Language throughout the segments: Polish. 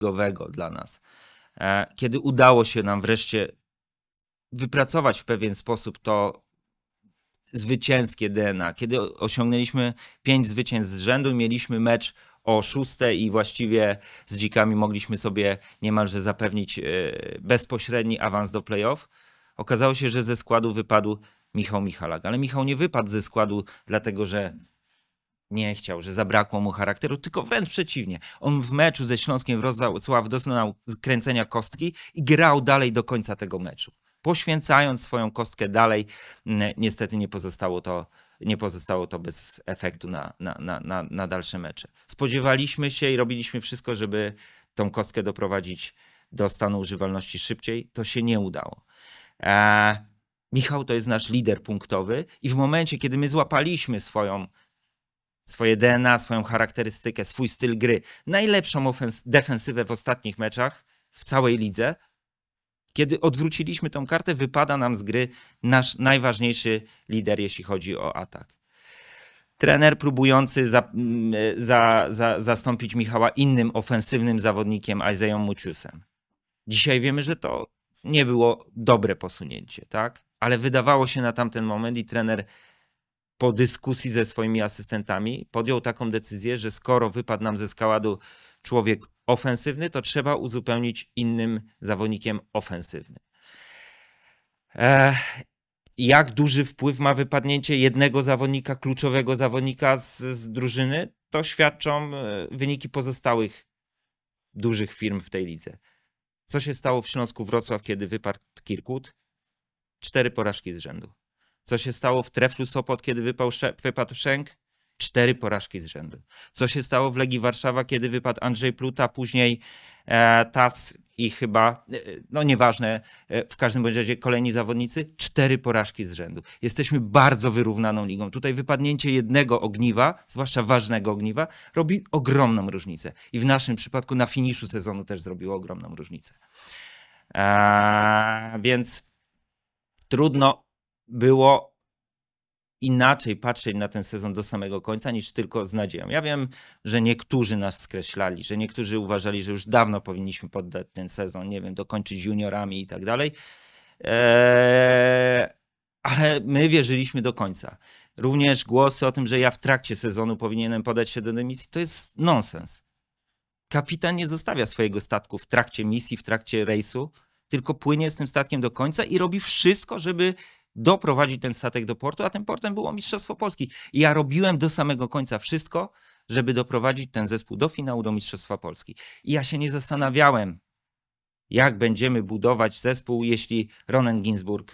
ligowego dla nas. Kiedy udało się nam wreszcie wypracować w pewien sposób to zwycięskie DNA, kiedy osiągnęliśmy 5 zwycięstw z rzędu i mieliśmy mecz o 6 i właściwie z Dzikami mogliśmy sobie niemalże zapewnić bezpośredni awans do play-off, okazało się, że ze składu wypadł Michał Michalak. Ale Michał nie wypadł ze składu dlatego, że nie chciał, że zabrakło mu charakteru, tylko wręcz przeciwnie. On w meczu ze Śląskiem Wrocław doznał kręcenia kostki i grał dalej do końca tego meczu. Poświęcając swoją kostkę dalej, niestety nie pozostało to bez efektu na dalsze mecze. Spodziewaliśmy się i robiliśmy wszystko, żeby tą kostkę doprowadzić do stanu używalności szybciej. To się nie udało. Michał to jest nasz lider punktowy i w momencie, kiedy my złapaliśmy swoje DNA, swoją charakterystykę, swój styl gry, najlepszą defensywę w ostatnich meczach w całej lidze, kiedy odwróciliśmy tą kartę, wypada nam z gry nasz najważniejszy lider, jeśli chodzi o atak. Trener próbujący zastąpić Michała innym ofensywnym zawodnikiem, Isaiah Muciusem. Dzisiaj wiemy, że to nie było dobre posunięcie, tak? Ale wydawało się na tamten moment i trener po dyskusji ze swoimi asystentami podjął taką decyzję, że skoro wypadł nam ze składu człowiek ofensywny, to trzeba uzupełnić innym zawodnikiem ofensywnym. Jak duży wpływ ma wypadnięcie jednego zawodnika, kluczowego zawodnika z drużyny, to świadczą wyniki pozostałych dużych firm w tej lidze. Co się stało w Śląsku Wrocław, kiedy wypadł Kirkut? 4 porażki z rzędu. Co się stało w Treflu Sopot, kiedy wypadł Szczęk? 4 porażki z rzędu. Co się stało w Legii Warszawa, kiedy wypadł Andrzej Pluta, później TAS i chyba, no nieważne, w każdym razie kolejni zawodnicy, 4 porażki z rzędu. Jesteśmy bardzo wyrównaną ligą. Tutaj wypadnięcie jednego ogniwa, zwłaszcza ważnego ogniwa, robi ogromną różnicę. I w naszym przypadku na finiszu sezonu też zrobiło ogromną różnicę. Więc trudno było inaczej patrzeć na ten sezon do samego końca niż tylko z nadzieją. Ja wiem, że niektórzy nas skreślali, że niektórzy uważali, że już dawno powinniśmy poddać ten sezon, nie wiem, dokończyć juniorami i tak dalej. Ale my wierzyliśmy do końca. Również głosy o tym, że ja w trakcie sezonu powinienem podać się do dymisji, to jest nonsens. Kapitan nie zostawia swojego statku w trakcie misji, w trakcie rejsu, tylko płynie z tym statkiem do końca i robi wszystko, żeby doprowadzić ten statek do portu, a tym portem było Mistrzostwo Polski. I ja robiłem do samego końca wszystko, żeby doprowadzić ten zespół do finału, do Mistrzostwa Polski. I ja się nie zastanawiałem, jak będziemy budować zespół, jeśli Ronen Ginsburg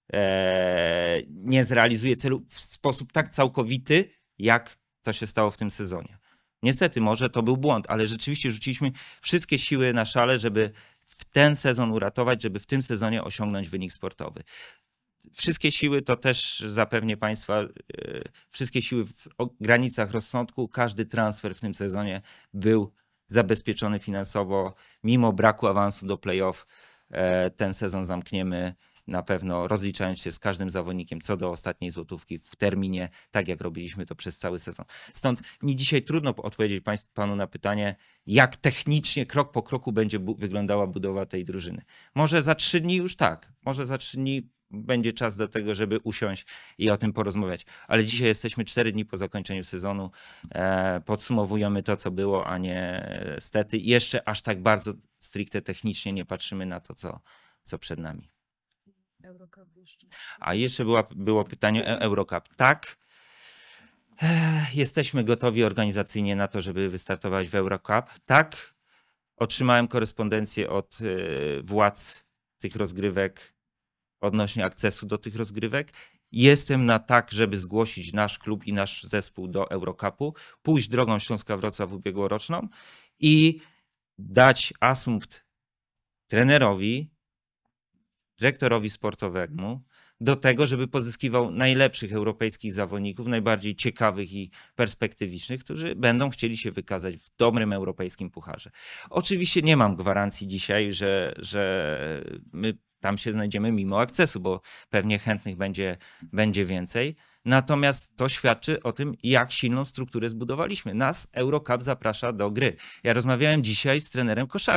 nie zrealizuje celu w sposób tak całkowity, jak to się stało w tym sezonie. Niestety, może to był błąd, ale rzeczywiście rzuciliśmy wszystkie siły na szale, żeby w ten sezon uratować, żeby w tym sezonie osiągnąć wynik sportowy. Wszystkie siły, to też zapewnię Państwa, wszystkie siły w granicach rozsądku. Każdy transfer w tym sezonie był zabezpieczony finansowo. Mimo braku awansu do play-off ten sezon zamkniemy na pewno, rozliczając się z każdym zawodnikiem co do ostatniej złotówki w terminie, tak jak robiliśmy to przez cały sezon. Stąd mi dzisiaj trudno odpowiedzieć panu na pytanie, jak technicznie, krok po kroku będzie wyglądała budowa tej drużyny. Może za 3 dni już tak, może za 3 dni będzie czas do tego, żeby usiąść i o tym porozmawiać. Ale dzisiaj jesteśmy 4 dni po zakończeniu sezonu. Podsumowujemy to, co było, a nie niestety jeszcze aż tak bardzo stricte technicznie nie patrzymy na to, co przed nami. Eurocup jeszcze. A jeszcze było pytanie o Eurocup. Tak, jesteśmy gotowi organizacyjnie na to, żeby wystartować w Eurocup. Tak, otrzymałem korespondencję od władz tych rozgrywek odnośnie akcesu do tych rozgrywek. Jestem na tak, żeby zgłosić nasz klub i nasz zespół do Eurocupu, pójść drogą Śląska Wrocław ubiegłoroczną i dać asumpt trenerowi, dyrektorowi sportowemu do tego, żeby pozyskiwał najlepszych europejskich zawodników, najbardziej ciekawych i perspektywicznych, którzy będą chcieli się wykazać w dobrym europejskim pucharze. Oczywiście nie mam gwarancji dzisiaj, że my tam się znajdziemy mimo akcesu, bo pewnie chętnych będzie więcej. Natomiast to świadczy o tym, jak silną strukturę zbudowaliśmy. Nas Eurocup zaprasza do gry. Ja rozmawiałem dzisiaj z trenerem koszarki.